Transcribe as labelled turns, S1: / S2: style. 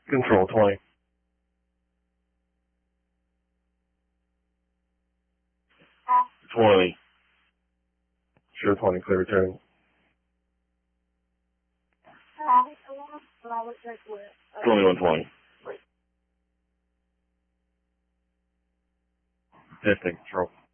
S1: Control 20. Twenty. Sure 20, clear returning. 2120. Testing, control.